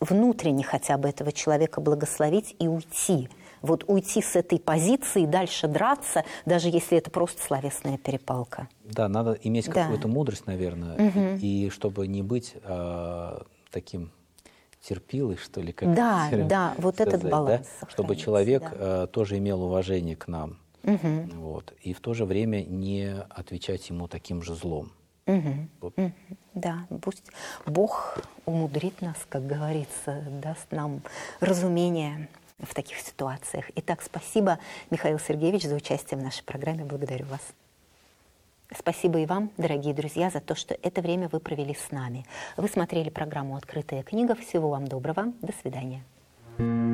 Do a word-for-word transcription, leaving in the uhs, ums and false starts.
внутренне хотя бы этого человека благословить и уйти. Вот уйти с этой позиции, дальше драться, даже если это просто словесная перепалка. Да, надо иметь Да. какую-то мудрость, наверное, Мгм. и чтобы не быть э, таким терпилой, что ли, как Да, сказать, да, вот этот да? баланс Чтобы сохранить, человек да. э, тоже имел уважение к нам, Мгм. вот, и в то же время не отвечать ему таким же злом. Мгм. Вот. Мгм. Да, пусть Бог умудрит нас, как говорится, даст нам разумение в таких ситуациях. Итак, спасибо, Михаил Сергеевич, за участие в нашей программе. Благодарю вас. Спасибо и вам, дорогие друзья, за то, что это время вы провели с нами. Вы смотрели программу «Открытая книга». Всего вам доброго. До свидания.